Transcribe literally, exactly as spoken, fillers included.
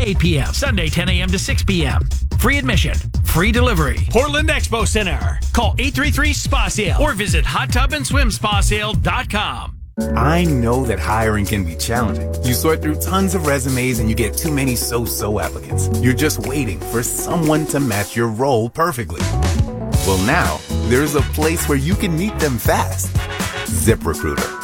eight p.m., Sunday ten a.m. to six p.m. Free admission, free delivery. Portland Expo Center. Call eight three three, S P A sale or visit hot tub and swim spa sale dot com. I know that hiring can be challenging. You sort through tons of resumes and you get too many so-so applicants. You're just waiting for someone to match your role perfectly. Well, now, there's a place where you can meet them fast. ZipRecruiter.